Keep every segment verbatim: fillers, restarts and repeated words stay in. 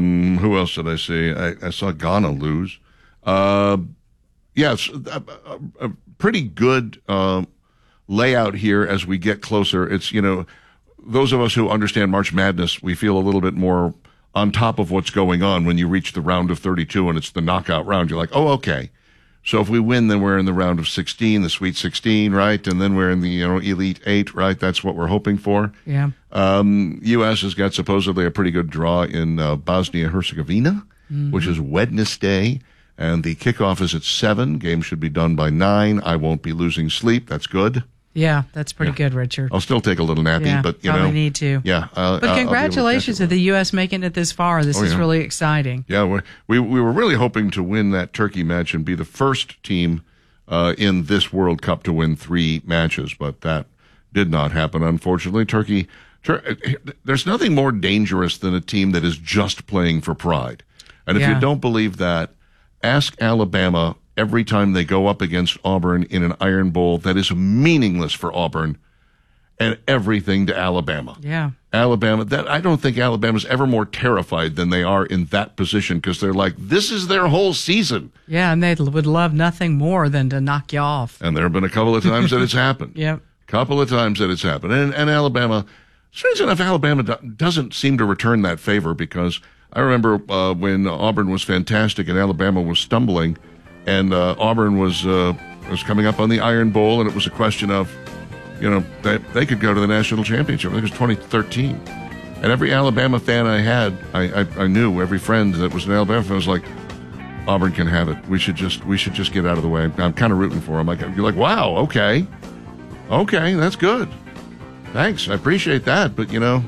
Um, who else did I see? I, I saw Ghana lose. Uh, yes, a, a, a pretty good uh, layout here as we get closer. It's, you know, those of us who understand March Madness, we feel a little bit more on top of what's going on when you reach the round of thirty-two and it's the knockout round. You're like, oh, okay. So if we win, then we're in the round of sixteen, the Sweet sixteen, right? And then we're in the, you know, Elite Eight, right? That's what we're hoping for. Yeah. Um, U S has got supposedly a pretty good draw in uh, Bosnia-Herzegovina, mm-hmm. which is Wednesday. And the kickoff is at seven. Game should be done by nine. I won't be losing sleep. That's good. Yeah, that's pretty yeah. good, Richard. I'll still take a little nappy, yeah, but, you probably know. need to. Yeah. Uh, but congratulations to, to the U S making it this far. This oh, is yeah. really exciting. Yeah, we, we we were really hoping to win that Turkey match and be the first team uh, in this World Cup to win three matches, but that did not happen, unfortunately. Turkey, Tur- there's nothing more dangerous than a team that is just playing for pride. And if yeah. you don't believe that, ask Alabama every time they go up against Auburn in an Iron Bowl that is meaningless for Auburn and everything to Alabama. Yeah. Alabama, that I don't think Alabama's ever more terrified than they are in that position because they're like, this is their whole season. Yeah, and they would love nothing more than to knock you off. And there have been a couple of times that it's happened. Yep. Couple of times that it's happened. And, and Alabama, strange enough, Alabama do, doesn't seem to return that favor because I remember uh, when Auburn was fantastic and Alabama was stumbling, and uh, Auburn was uh, was coming up on the Iron Bowl, and it was a question of, you know, they, they could go to the national championship. I think it was twenty thirteen. And every Alabama fan I had, I, I, I knew, every friend that was an Alabama fan was like, Auburn can have it. We should just we should just get out of the way. I'm kind of rooting for them. Like, you're like, wow, okay. Okay, that's good. Thanks, I appreciate that. But, you know,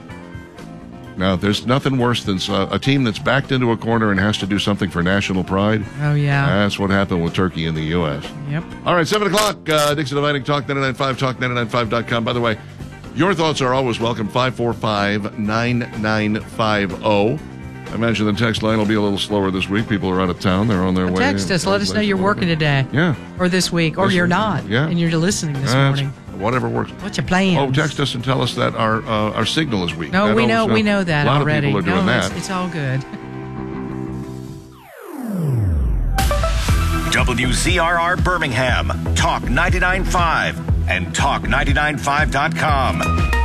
no, there's nothing worse than a team that's backed into a corner and has to do something for national pride. Oh, yeah. That's what happened with Turkey in the U S. Yep. All right, seven o'clock, uh, Dixon Dividing Talk nine nine five, talk nine nine five dot com. By the way, your thoughts are always welcome, five four five, nine nine five zero. I imagine the text line will be a little slower this week. People are out of town. They're on their way. Text us. Let us know you're working today. Yeah. Or this week. Or this you're week. not. Yeah. And you're listening this uh, morning. Whatever works. What's your plan? Oh, text us and tell us that our uh, our signal is weak. No, that we know always, we know that a lot already. of people are doing no, that. It's, it's all good. W Z R R Birmingham, Talk ninety-nine point five, and talk ninety-nine five dot com.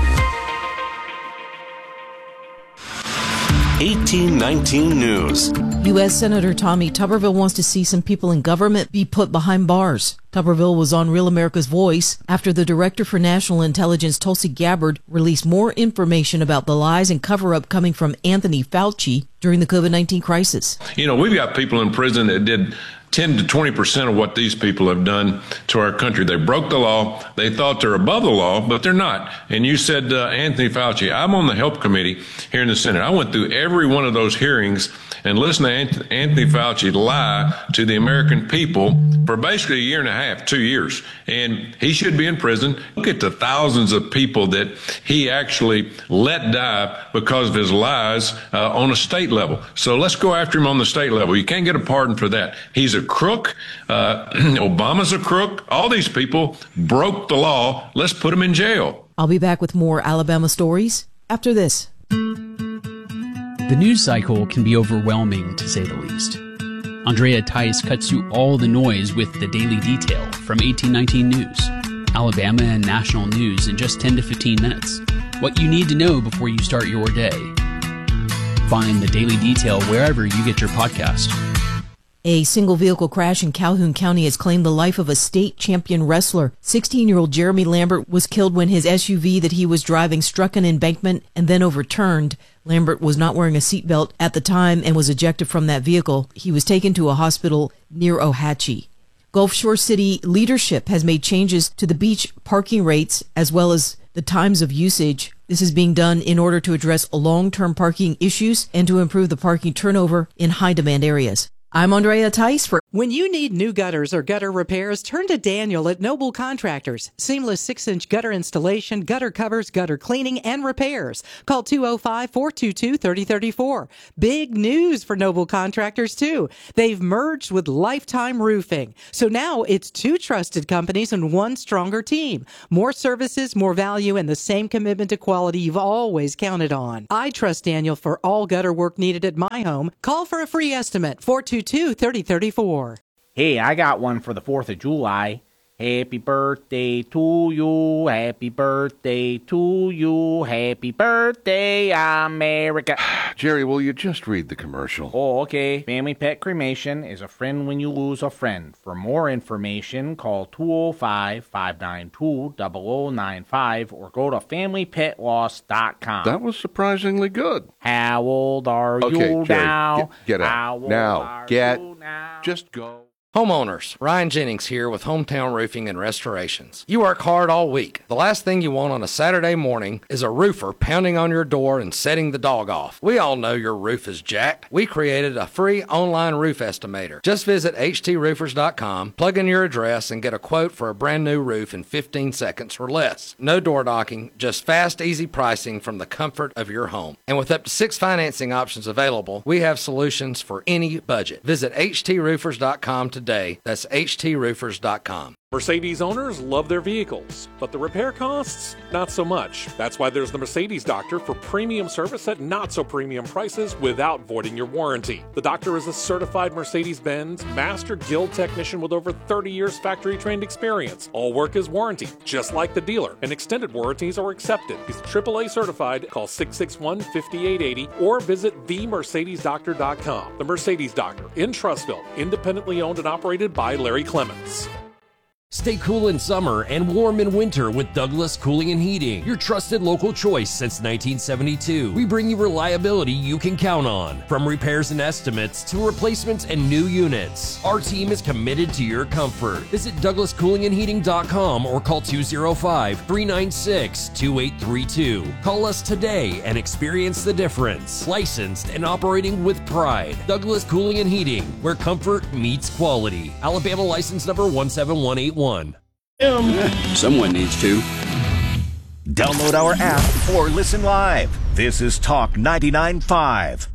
eighteen nineteen News. U S Senator Tommy Tuberville wants to see some people in government be put behind bars. Tuberville was on Real America's Voice after the Director for National Intelligence, Tulsi Gabbard, released more information about the lies and cover-up coming from Anthony Fauci during the COVID nineteen crisis. You know, we've got people in prison that did ten to twenty percent of what these people have done to our country. They broke the law. They thought they're above the law, but they're not. And you said, uh, Anthony Fauci, I'm on the Help Committee here in the Senate. I went through every one of those hearings and listened to Anthony Fauci lie to the American people for basically a year and a half, two years. And he should be in prison. Look at the thousands of people that he actually let die because of his lies uh, on a state level. So let's go after him on the state level. You can't get a pardon for that. He's a crook. Uh, Obama's a crook. All these people broke the law. Let's put them in jail. I'll be back with more Alabama stories after this. The news cycle can be overwhelming, to say the least. Andrea Tice cuts through all the noise with the Daily Detail from eighteen nineteen News. Alabama and national news in just ten to fifteen minutes. What you need to know before you start your day. Find the Daily Detail wherever you get your podcast. A single vehicle crash in Calhoun County has claimed the life of a state champion wrestler. sixteen-year-old Jeremy Lambert was killed when his S U V that he was driving struck an embankment and then overturned. Lambert was not wearing a seatbelt at the time and was ejected from that vehicle. He was taken to a hospital near Ohatchee. Gulf Shore City leadership has made changes to the beach parking rates as well as the times of usage. This is being done in order to address long-term parking issues and to improve the parking turnover in high-demand areas. I'm Andrea Tice for When you need new gutters or gutter repairs, turn to Daniel at Noble Contractors. Seamless six-inch gutter installation, gutter covers, gutter cleaning, and repairs. Call two oh five, four two two, three oh three four. Big news for Noble Contractors, too. They've merged with Lifetime Roofing. So now it's two trusted companies and one stronger team. More services, more value, and the same commitment to quality you've always counted on. I trust Daniel for all gutter work needed at my home. Call for a free estimate, four two two, three oh three four. Hey, I got one for the fourth of July. Happy birthday to you, happy birthday to you, happy birthday, America. Jerry, will you just read the commercial? Oh, okay. Family Pet Cremation is a friend when you lose a friend. For more information, call two oh five, five nine two, zero zero nine five or go to family pet loss dot com. That was surprisingly good. How old are okay, you Jerry, now? Get, get out. How old now. are Get. you now? Just go. Homeowners, Ryan Jennings here with Hometown Roofing and Restorations. You work hard all week. The last thing you want on a Saturday morning is a roofer pounding on your door and setting the dog off. We all know your roof is jacked. We created a free online roof estimator. Just visit h t roofers dot com, plug in your address, and get a quote for a brand new roof in fifteen seconds or less. No door knocking, just fast, easy pricing from the comfort of your home. And with up to six financing options available, we have solutions for any budget. Visit h t roofers dot com today. Today. That's h t roofers dot com. Mercedes owners love their vehicles, but the repair costs, not so much. That's why there's the Mercedes Doctor for premium service at not so premium prices without voiding your warranty. The Doctor is a certified Mercedes-Benz Master Guild technician with over thirty years factory trained experience. All work is warranty, just like the dealer, and extended warranties are accepted. He's triple A certified. Call six six one, five eight eight zero or visit the mercedes doctor dot com. The Mercedes Doctor in Trussville, independently owned and operated by Larry Clements. Stay cool in summer and warm in winter with Douglas Cooling and Heating, your trusted local choice since nineteen seventy-two. We bring you reliability you can count on, from repairs and estimates to replacements and new units. Our team is committed to your comfort. Visit douglas cooling and heating dot com or call two oh five, three nine six, two eight three two. Call us today and experience the difference. Licensed and operating with pride. Douglas Cooling and Heating, where comfort meets quality. Alabama license number one seven one eight one. Someone needs to. Download our app or listen live. This is Talk ninety-nine point five.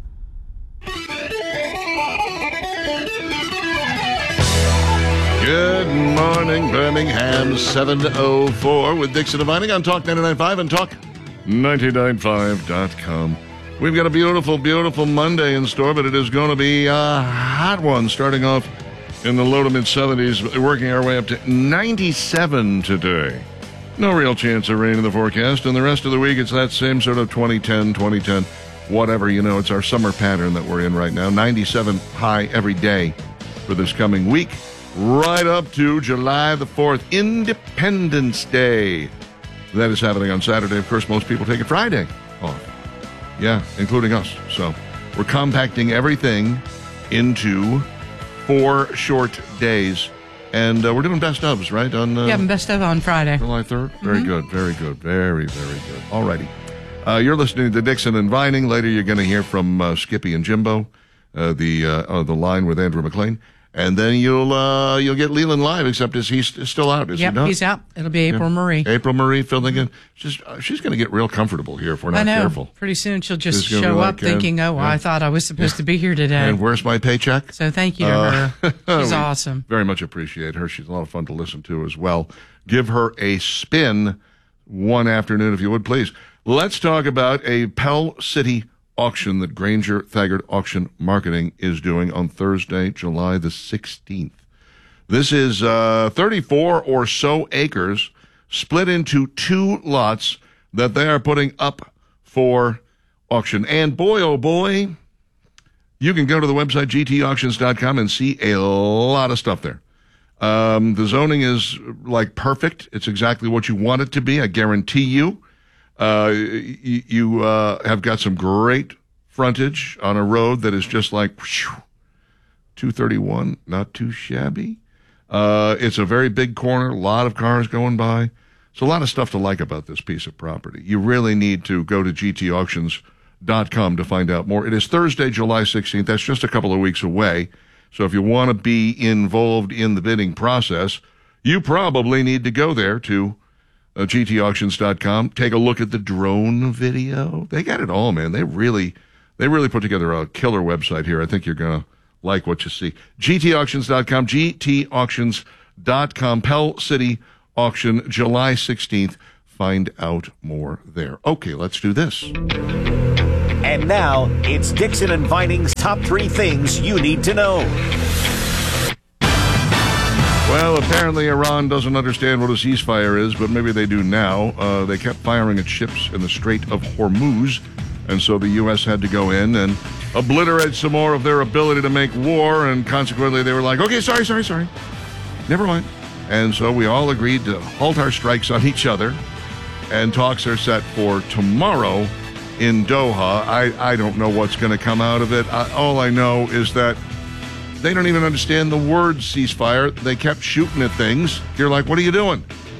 Good morning, Birmingham, seven oh four with Dixon Divining on Talk ninety-nine point five and Talk ninety-nine five dot com. We've got a beautiful, beautiful Monday in store, but it is going to be a hot one, starting off in the low to mid-seventies, working our way up to ninety-seven today. No real chance of rain in the forecast, and the rest of the week it's that same sort of twenty ten, twenty ten, whatever, you know, it's our summer pattern that we're in right now. ninety-seven high every day for this coming week, right up to July the fourth, Independence Day. That is happening on Saturday. Of course, most people take it Friday off. Yeah, including us. So we're compacting everything into four short days, and uh, we're doing best ofs, right? On uh, yeah, best of on Friday, July third. Very mm-hmm. good, very good, very, very good. Alrighty, uh, you're listening to Dixon and Vining. Later, you're going to hear from uh, Skippy and Jimbo, uh, the uh, uh, the line with Andrew McLean, and then you'll uh, you'll get Leland live. Except is he's still out? Is yep, he not? He's out. It'll be April yeah. Marie. April Marie filling in. She's uh, she's going to get real comfortable here if we're not I know. careful. Pretty soon she'll just she's show like, up thinking, "Oh, yeah. I thought I was supposed yeah. to be here today." And where's my paycheck? So thank you to uh, her. She's awesome. Very much appreciate her. She's a lot of fun to listen to as well. Give her a spin one afternoon if you would, please. Let's talk about a Pell City auction that Granger Thagard Auction Marketing is doing on Thursday, July the sixteenth. This is uh, thirty-four or so acres split into two lots that they are putting up for auction. And boy, oh boy, you can go to the website g t auctions dot com and see a lot of stuff there. Um, the zoning is like perfect. It's exactly what you want it to be, I guarantee you. Uh, you you uh, have got some great frontage on a road that is just like whew, two thirty-one, not too shabby. Uh, it's a very big corner, a lot of cars going by. So a lot of stuff to like about this piece of property. You really need to go to g t auctions dot com to find out more. It is Thursday, July sixteenth. That's just a couple of weeks away. So if you want to be involved in the bidding process, you probably need to go there to uh, G T auctions dot com. Take a look at the drone video. They got it all, man. They really, they really put together a killer website here. I think you're going to like what you see. G T auctions dot com, G T auctions dot com, Pell City Auction, July sixteenth. Find out more there. Okay, let's do this. And now, it's Dixon and Vining's top three things you need to know. Well, apparently Iran doesn't understand what a ceasefire is, but maybe they do now. Uh, they kept firing at ships in the Strait of Hormuz, and so the U S had to go in and obliterate some more of their ability to make war, and consequently they were like, okay, sorry, sorry, sorry. Never mind. And so we all agreed to halt our strikes on each other, and talks are set for tomorrow in Doha. I, I don't know what's going to come out of it. I, all I know is that they don't even understand the word ceasefire. They kept shooting at things. You're like, what are you doing?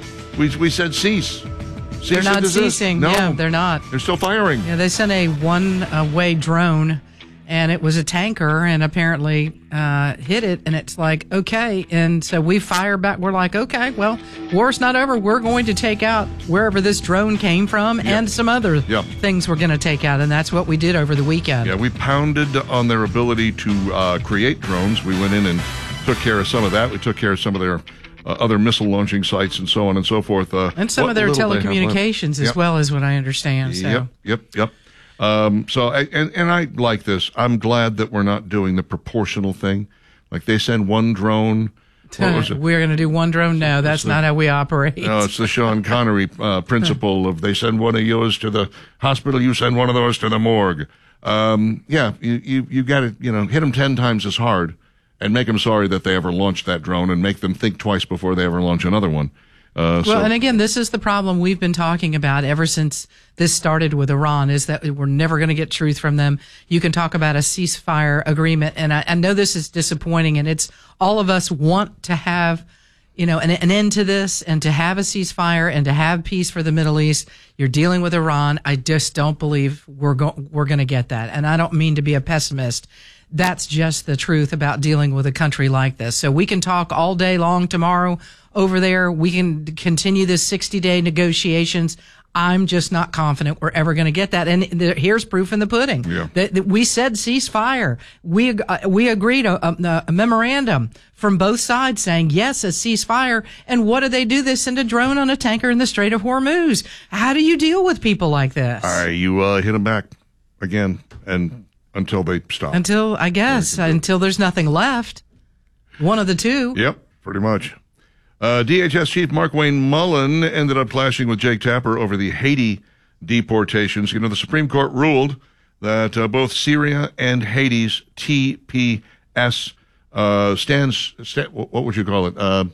We we said cease. cease They're not desist. ceasing. No, Yeah, they're not. They're still firing. Yeah, they sent a one-way drone, and it was a tanker, and apparently uh, hit it, and it's like, okay. And so we fire back. We're like, okay, well, war's not over. We're going to take out wherever this drone came from Yep. and some other Yep. things we're going to take out, and that's what we did over the weekend. Yeah, we pounded on their ability to uh, create drones. We went in and took care of some of that. We took care of some of their uh, other missile launching sites and so on and so forth. Uh, And some what of their little they have left. telecommunications as Yep. well, is what I understand. So. Yep, yep, yep. Um, so, I, and, and I like this. I'm glad that we're not doing the proportional thing. Like they send one drone. What was it? We're going to do one drone? No, that's the- not how we operate. No, it's the Sean Connery uh, principle of they send one of yours to the hospital, you send one of those to the morgue. Um, yeah, you, you, you got to, you know, hit them ten times as hard and make them sorry that they ever launched that drone and make them think twice before they ever launch another one. Uh, Well, so, and again, this is the problem we've been talking about ever since this started with Iran, is that we're never going to get truth from them. You can talk about a ceasefire agreement, and I, I know this is disappointing, and it's all of us want to have, you know, an, an end to this and to have a ceasefire and to have peace for the Middle East. You're dealing with Iran. I just don't believe we're going we're going to get that, and I don't mean to be a pessimist. That's just the truth about dealing with a country like this. So we can talk all day long tomorrow over there. We can continue this sixty-day negotiations. I'm just not confident we're ever going to get that. And the, here's proof in the pudding. Yeah. That, that we said ceasefire. We uh, we agreed a, a, a memorandum from both sides saying, yes, a ceasefire. And what do they do? They send a drone on a tanker in the Strait of Hormuz. How do you deal with people like this? all right, you uh, hit them back again and until they stop. Until, I guess, until there's nothing left. One of the two. Yep, pretty much. Uh, D H S Chief Mark Wayne Mullen ended up clashing with Jake Tapper over the Haiti deportations. You know, the Supreme Court ruled that uh, both Syria and Haiti's T P S uh, stands, sta- what would you call it? Uh,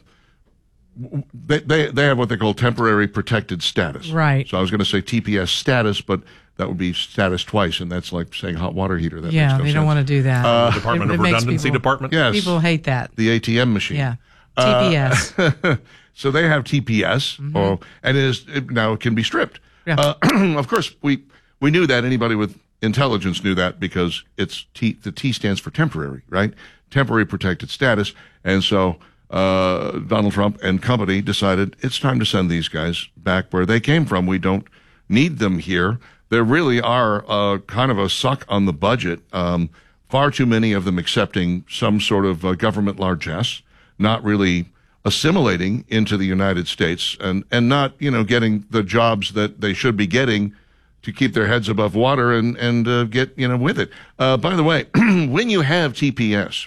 they, they, they have what they call temporary protected status. Right. So I was going to say T P S status, but that would be status twice, and that's like saying hot water heater. That Yeah, makes no they sense. don't want to do that. Uh, Department It- of it makes Redundancy people- Department? Yes. People hate that. The A T M machine. Yeah. T P S. Uh, so they have T P S, Mm-hmm. oh, and it is it, now it can be stripped. Yeah. Uh, of course, we we knew that. Anybody with intelligence knew that because it's T. The T stands for temporary, right? Temporary protected status, and so uh, Donald Trump and company decided it's time to send these guys back where they came from. We don't need them here. There really are uh, kind of a suck on the budget. Um, far too many of them accepting some sort of uh, government largesse, not really assimilating into the United States, and, and not, you know, getting the jobs that they should be getting to keep their heads above water and, and uh, get, you know, with it. Uh, by the way, when you have T P S,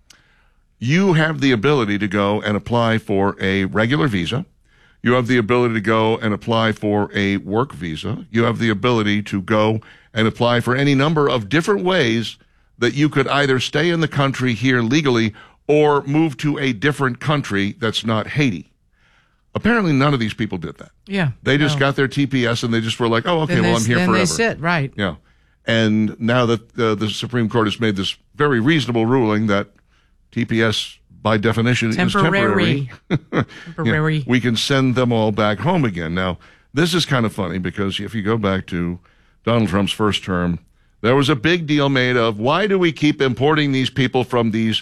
you have the ability to go and apply for a regular visa. You have the ability to go and apply for a work visa. You have the ability to go and apply for any number of different ways that you could either stay in the country here legally or move to a different country that's not Haiti. Apparently, none of these people did that. Yeah. They just no. got their T P S and they just were like, oh, okay, Then well, they- I'm here then forever. they sit, right. Yeah. And now that uh, the Supreme Court has made this very reasonable ruling that T P S, by definition, Temporary. is temporary, Temporary. yeah, we can send them all back home again. Now, this is kind of funny because if you go back to Donald Trump's first term, there was a big deal made of why do we keep importing these people from these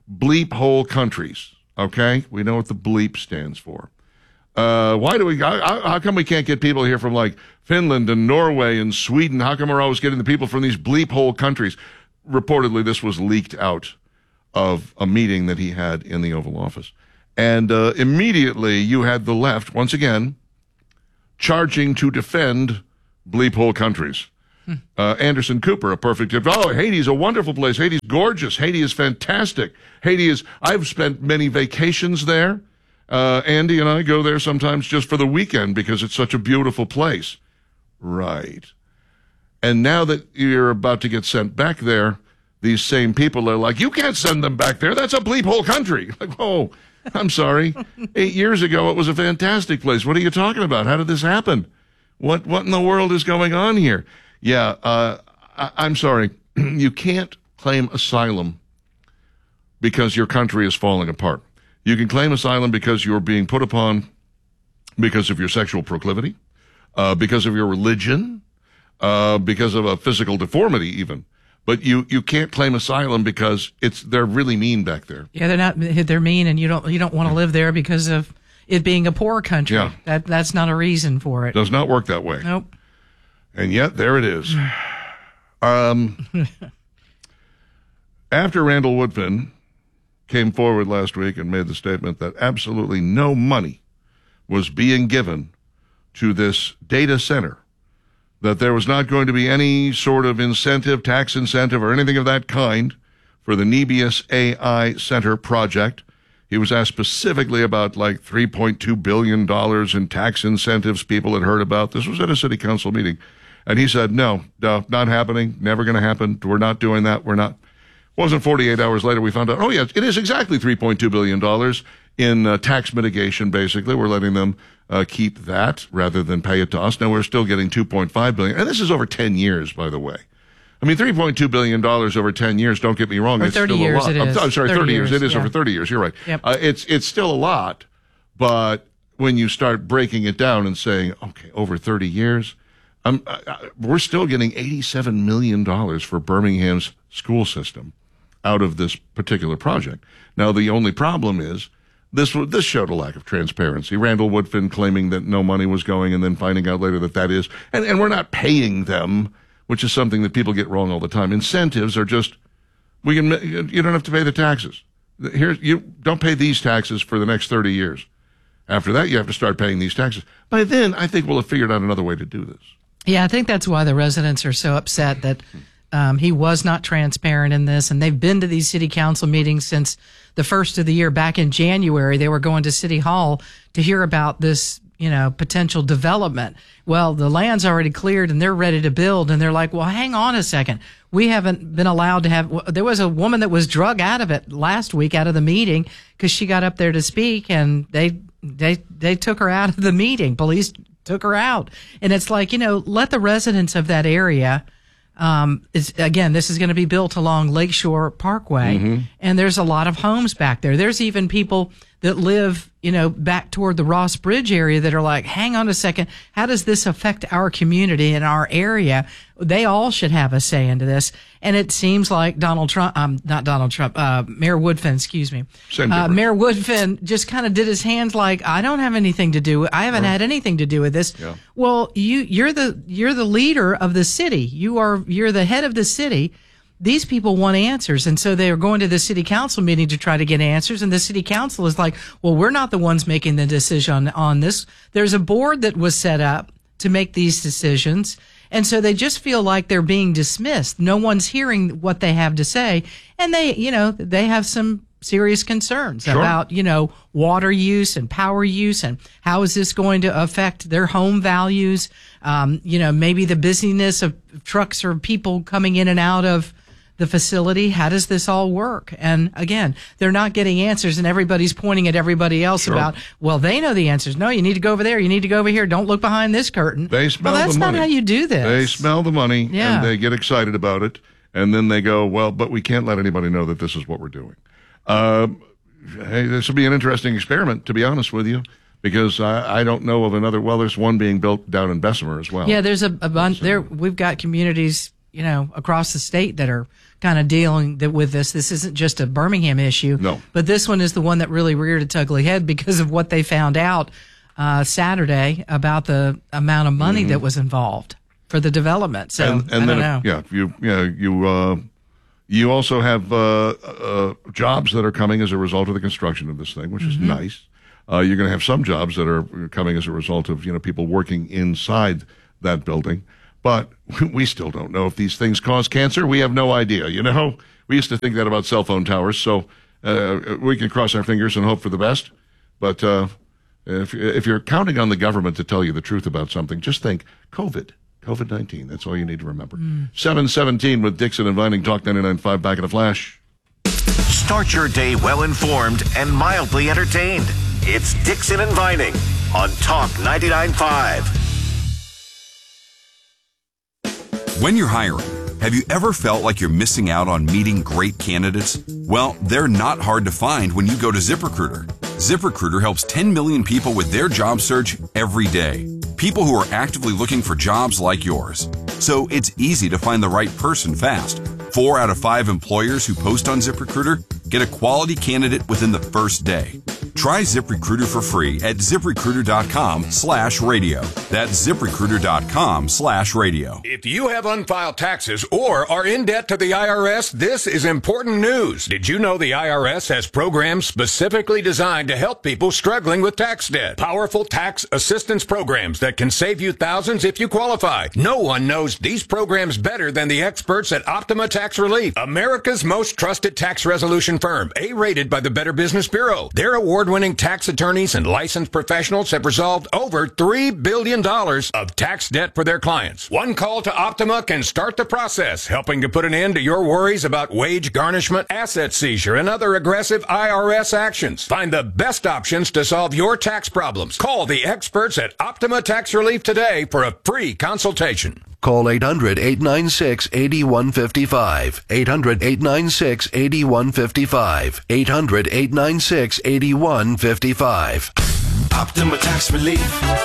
bleep hole countries. Okay, we know what the bleep stands for. Uh, why do we? How, how come we can't get people here from like Finland and Norway and Sweden? How come we're always getting the people from these bleep hole countries? Reportedly, this was leaked out of a meeting that he had in the Oval Office, and uh, immediately you had the left once again charging to defend bleep hole countries. Hmm. Uh, Anderson Cooper, a perfect example. Oh, Haiti's a wonderful place. Haiti's gorgeous. Haiti is fantastic. Haiti is. I've spent many vacations there. Uh, Andy and I go there sometimes just for the weekend because it's such a beautiful place. Right. And now that you're about to get sent back there, these same people are like, you can't send them back there. That's a bleep hole country. Like, oh, I'm sorry. Eight years ago, it was a fantastic place. What are you talking about? How did this happen? What what in the world is going on here? Yeah, uh, I, I'm sorry. You can't claim asylum because your country is falling apart. You can claim asylum because you're being put upon because of your sexual proclivity, uh, because of your religion, uh, because of a physical deformity even. But you, you can't claim asylum because it's they're really mean back there. Yeah, they're not. They're mean, and you don't you don't want to live there because of it being a poor country. Yeah. That that's not a reason for it. Does not work that way. Nope. And yet there it is. Um, after Randall Woodfin came forward last week and made the statement that absolutely no money was being given to this data center, that there was not going to be any sort of incentive, tax incentive, or anything of that kind for the Nebius A I Center project. He was asked specifically about like three point two billion dollars in tax incentives people had heard about. This was at a city council meeting. And he said, no, no, not happening, never going to happen. We're not doing that. We're not. Wasn't forty-eight hours later we found out, oh, yeah, it is exactly three point two billion dollars in uh, tax mitigation, basically. We're letting them uh, keep that rather than pay it to us. Now we're still getting two point five billion dollars. And this is over ten years, by the way. I mean, three point two billion dollars over ten years, don't get me wrong, or it's thirty still years a lot. It is. I'm, I'm sorry, thirty, thirty years. years. It is yeah. over thirty years. You're right. Yep. Uh, it's, it's still a lot, but when you start breaking it down and saying, okay, over thirty years, um, uh, we're still getting eighty-seven million dollars for Birmingham's school system out of this particular project. Now, the only problem is this this showed a lack of transparency. Randall Woodfin claiming that no money was going and then finding out later that that is. And, and we're not paying them, which is something that people get wrong all the time. Incentives are just, we can you don't have to pay the taxes. Here, you don't pay these taxes for the next thirty years. After that, you have to start paying these taxes. By then, I think we'll have figured out another way to do this. Yeah, I think that's why the residents are so upset that Um, he was not transparent in this, and they've been to these city council meetings since the first of the year. Back in January, they were going to City Hall to hear about this, you know, potential development. Well, the land's already cleared and they're ready to build, and they're like, well, hang on a second. We haven't been allowed to have, there was a woman that was drug out of it last week, out of the meeting, because she got up there to speak, and they, they, they took her out of the meeting. Police took her out. And it's like, you know, let the residents of that area, Um, is, again, this is going to be built along Lakeshore Parkway, mm-hmm. and there's a lot of homes back there. There's even people that live, you know, back toward the Ross Bridge area that are like, hang on a second, how does this affect our community and our area? They all should have a say into this. And it seems like Donald Trump, um, not Donald Trump, uh, Mayor Woodfin, excuse me. Same uh, Mayor Woodfin just kind of did his hands like, I don't have anything to do with, I haven't right. had anything to do with this. Yeah. Well, you, you're the, you're the leader of the city. You are, you're the head of the city. These people want answers. And so they are going to the city council meeting to try to get answers. And the city council is like, well, we're not the ones making the decision on, on this. There's a board that was set up to make these decisions. And so they just feel like they're being dismissed. No one's hearing what they have to say. And they, you know, they have some serious concerns sure. about, you know, water use and power use and how is this going to affect their home values? Um, you know, maybe the busyness of trucks or people coming in and out of the facility. How does this all work? And again, they're not getting answers, and everybody's pointing at everybody else sure. about, well, they know the answers. No, you need to go over there. You need to go over here. Don't look behind this curtain. They smell well, that's the money. not how you do this. They smell the money, yeah. and they get excited about it, and then they go, well, but we can't let anybody know that this is what we're doing. Uh, hey, this will be an interesting experiment, to be honest with you, because I, I don't know of another. Well, there's one being built down in Bessemer as well. Yeah, there's a, a bunch so. there. We've got communities, you know, across the state that are kind of dealing that with this. This isn't just a Birmingham issue. No. But this one is the one that really reared its ugly head because of what they found out uh, Saturday about the amount of money Mm-hmm. that was involved for the development. So and, and I then don't know. It, yeah, you yeah you uh, you also have uh, uh, jobs that are coming as a result of the construction of this thing, which Mm-hmm. is nice. Uh, you're going to have some jobs that are coming as a result of you know people working inside that building, but we still don't know if these things cause cancer. We have no idea. You know, we used to think that about cell phone towers, so uh, we can cross our fingers and hope for the best. But uh, if if you're counting on the government to tell you the truth about something, just think COVID. COVID nineteen. That's all you need to remember. Mm. seven seventeen with Dixon and Vining. Talk ninety-nine point five back in a flash. Start your day well-informed and mildly entertained. It's Dixon and Vining on Talk ninety-nine point five. When you're hiring, have you ever felt like you're missing out on meeting great candidates? Well, they're not hard to find when you go to ZipRecruiter. ZipRecruiter helps ten million people with their job search every day. People who are actively looking for jobs like yours. So it's easy to find the right person fast. Four out of five employers who post on ZipRecruiter get a quality candidate within the first day. Try ZipRecruiter for free at ZipRecruiter.com slash radio. That's ZipRecruiter.com slash radio. If you have unfiled taxes or are in debt to the I R S, this is important news. Did you know the I R S has programs specifically designed to help people struggling with tax debt? Powerful tax assistance programs that can save you thousands if you qualify. No one knows these programs better than the experts at Optima Tax Relief, America's most trusted tax resolution firm, A-rated by the Better Business Bureau. Their award-winning tax attorneys and licensed professionals have resolved over three billion dollars of tax debt for their clients. One call to Optima can start the process, helping to put an end to your worries about wage garnishment, asset seizure, and other aggressive I R S actions. Find the best options to solve your tax problems. Call the experts at Optima Tax Relief today for a free consultation. Call eight hundred, eight nine six, eight one five five. eight hundred, eight nine six, eight one five five. eight hundred, eight nine six, eight one five five. Optima Tax Relief.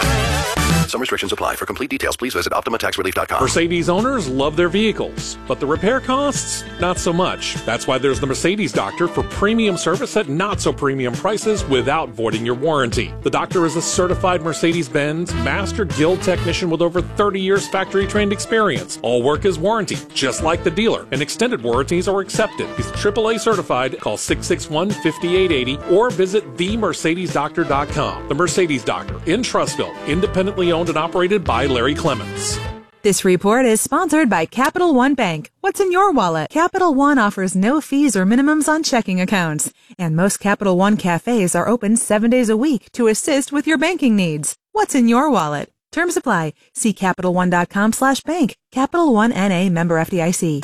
Some restrictions apply. For complete details, please visit Optima Tax Relief dot com. Mercedes owners love their vehicles, but the repair costs, not so much. That's why there's the Mercedes Doctor for premium service at not so premium prices without voiding your warranty. The Doctor is a certified Mercedes-Benz Master Guild technician with over thirty years factory trained experience. All work is warranted, just like the dealer, and extended warranties are accepted. He's triple A certified. Call six six one, five eight eight zero or visit the mercedes doctor dot com. The Mercedes Doctor in Trussville, independently owned and operated by Larry Clements. This report is sponsored by Capital One Bank. What's in your wallet? Capital One offers no fees or minimums on checking accounts. And most Capital One cafes are open seven days a week to assist with your banking needs. What's in your wallet? Terms apply. See Capital One dot com slash bank. Capital One N A member F D I C.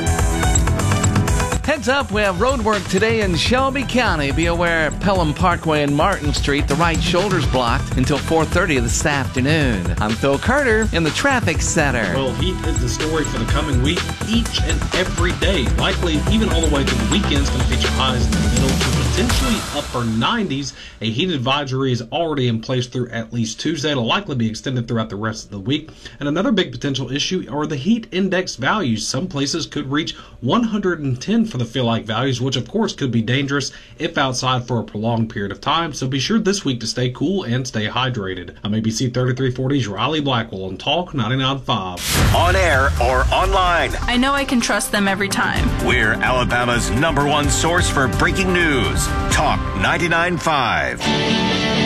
Heads up, we have road work today in Shelby County. Be aware Pelham Parkway and Martin Street, the right shoulder's blocked until four thirty this afternoon. I'm Phil Carter in the Traffic Center. Well, heat is the story for the coming week, each and every day. Likely even all the way through the weekend's going to feature highs in the middle to potentially upper nineties. A heat advisory is already in place through at least Tuesday. It'll likely be extended throughout the rest of the week. And another big potential issue are the heat index values. Some places could reach one hundred ten for the feel-like values, which of course could be dangerous if outside for a prolonged period of time. So be sure this week to stay cool and stay hydrated. I'm A B C thirty-three forty's Riley Blackwell on Talk ninety-nine point five. On air or online, I know I can trust them every time. we're Alabama's number one source for breaking news. Talk ninety-nine point five.